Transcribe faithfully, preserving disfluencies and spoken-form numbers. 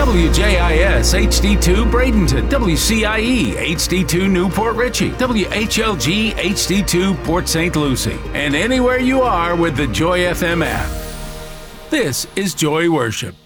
W J I S H D two Bradenton, W C I E H D two Newport Richey, W H L G H D two Port Saint Lucie, and anywhere you are with the Joy F M app. This is Joy Worship.